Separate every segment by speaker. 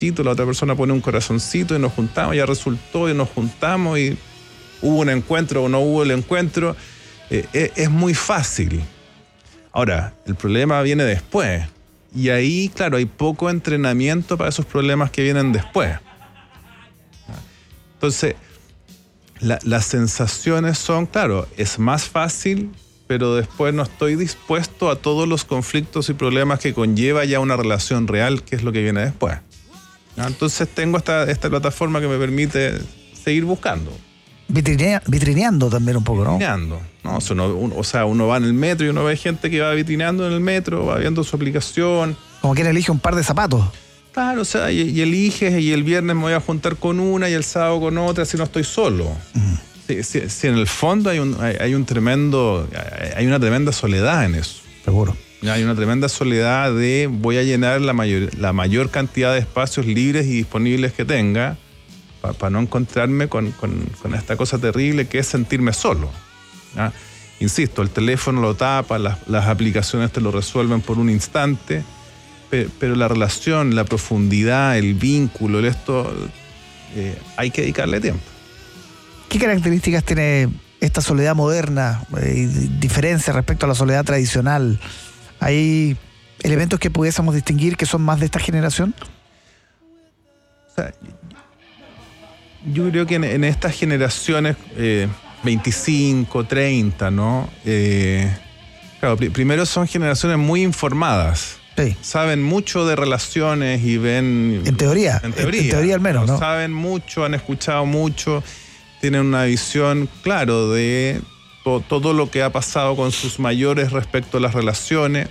Speaker 1: la otra persona pone un corazoncito y nos juntamos, ya resultó y nos juntamos y hubo un encuentro o no hubo el encuentro. Es muy fácil. Ahora, el problema viene después. Y ahí, claro, hay poco entrenamiento para esos problemas que vienen después. Entonces, las sensaciones son, claro, es más fácil, pero después no estoy dispuesto a todos los conflictos y problemas que conlleva ya una relación real, que es lo que viene después. Entonces tengo esta plataforma que me permite seguir buscando.
Speaker 2: Vitrineando también un poco, ¿no?
Speaker 1: Vitrineando. No, uno va en el metro y uno ve gente que va vitrineando en el metro, va viendo su aplicación.
Speaker 2: Como quien elige un par de zapatos.
Speaker 1: Claro, o sea, y eliges, y el viernes me voy a juntar con una y el sábado con otra, si no estoy solo. Si en el fondo hay una tremenda soledad en eso.
Speaker 2: Seguro.
Speaker 1: Hay una tremenda soledad de voy a llenar la mayor cantidad de espacios libres y disponibles que tenga para no encontrarme con esta cosa terrible que es sentirme solo. ¿Ya? Insisto, el teléfono lo tapa, las aplicaciones te lo resuelven por un instante, pero la relación, la profundidad, el vínculo, hay que dedicarle tiempo.
Speaker 2: ¿Qué características tiene esta soledad moderna y diferencia respecto a la soledad tradicional? ¿Hay elementos que pudiésemos distinguir que son más de esta generación?
Speaker 1: O sea, yo creo que en estas generaciones 25, 30, ¿no? Claro, primero son generaciones muy informadas.
Speaker 2: Sí.
Speaker 1: Saben mucho de relaciones y ven...
Speaker 2: En teoría al menos, ¿no?
Speaker 1: Saben mucho, han escuchado mucho, tienen una visión, claro, de todo lo que ha pasado con sus mayores respecto a las relaciones.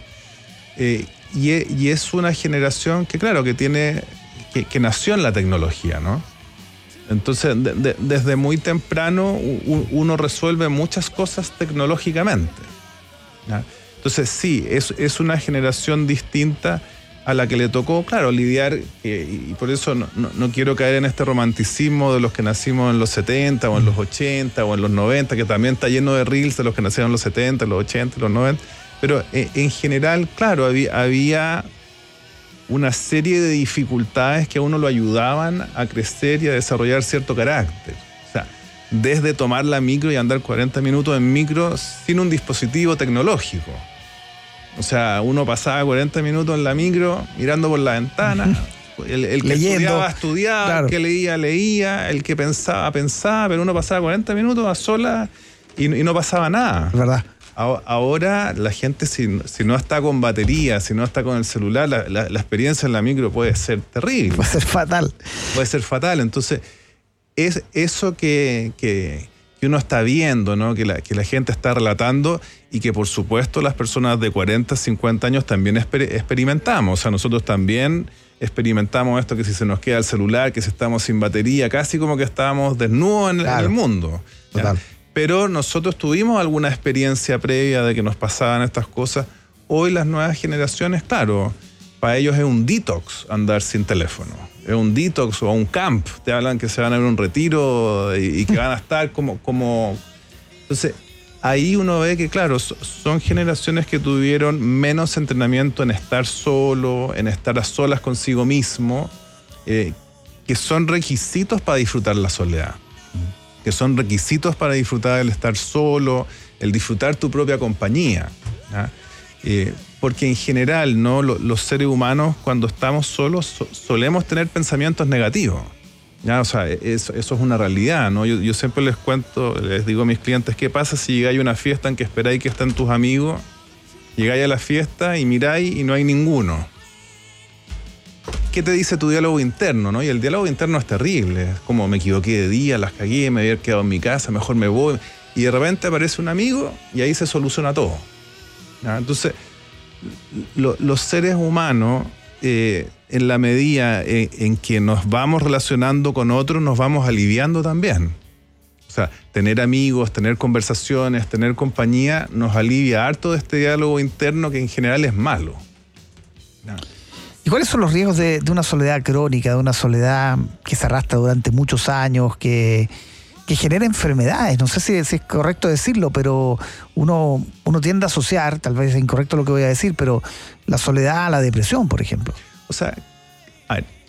Speaker 1: Y es una generación que, claro, que nació en la tecnología, ¿no? Entonces, desde muy temprano uno resuelve muchas cosas tecnológicamente, ¿ya? Entonces, sí, es una generación distinta a la que le tocó, claro, lidiar, y por eso no quiero caer en este romanticismo de los que nacimos en los 70 o en los 80 o en los 90, que también está lleno de reels de los que nacieron en los 70, los 80, los 90, pero en general, claro, había una serie de dificultades que a uno lo ayudaban a crecer y a desarrollar cierto carácter. O sea, desde tomar la micro y andar 40 minutos en micro sin un dispositivo tecnológico. O sea, uno pasaba 40 minutos en la micro mirando por la ventana. El que
Speaker 2: leyendo,
Speaker 1: estudiaba,
Speaker 2: claro.
Speaker 1: El que leía, el que pensaba, pero uno pasaba 40 minutos a solas y no pasaba nada.
Speaker 2: Es verdad.
Speaker 1: Ahora la gente, si no está con batería, si no está con el celular, la experiencia en la micro puede ser terrible.
Speaker 2: Puede ser fatal.
Speaker 1: Puede ser fatal. Entonces, es eso que uno está viendo, ¿no? Que la gente está relatando y que, por supuesto, las personas de 40, 50 años también experimentamos. O sea, nosotros también experimentamos esto, que si se nos queda el celular, que si estamos sin batería, casi como que estábamos desnudos en el mundo.
Speaker 2: Total.
Speaker 1: ¿Ya? Pero nosotros tuvimos alguna experiencia previa de que nos pasaban estas cosas. Hoy las nuevas generaciones, claro, para ellos es un detox andar sin teléfono. Es un detox o un camp. Te hablan que se van a ir a un retiro y que van a estar como... Entonces, ahí uno ve que, claro, son generaciones que tuvieron menos entrenamiento en estar solo, en estar a solas consigo mismo, que son requisitos para disfrutar la soledad. Que son requisitos para disfrutar el estar solo, el disfrutar tu propia compañía, ¿ya? Porque en general, ¿no? Los seres humanos, cuando estamos solos, solemos tener pensamientos negativos, ¿ya? O sea, eso es una realidad, ¿no? Yo siempre les digo a mis clientes, ¿qué pasa si llegáis a una fiesta en que esperáis que estén tus amigos? Llegáis a la fiesta y miráis y no hay ninguno. ¿Qué te dice tu diálogo interno, no? Y el diálogo interno es terrible. Es como, me equivoqué de día, las cagué, me había quedado en mi casa, mejor me voy. Y de repente aparece un amigo y ahí se soluciona todo, ¿ya? Entonces, los seres humanos, en la medida en que nos vamos relacionando con otros, nos vamos aliviando también. O sea, tener amigos, tener conversaciones, tener compañía, nos alivia harto de este diálogo interno que en general es malo, ¿ya?
Speaker 2: ¿Y cuáles son los riesgos de una soledad crónica, de una soledad que se arrastra durante muchos años, que genera enfermedades? No sé si es correcto decirlo, pero uno tiende a asociar, tal vez es incorrecto lo que voy a decir, pero la soledad a la depresión, por ejemplo.
Speaker 1: O sea, a ver,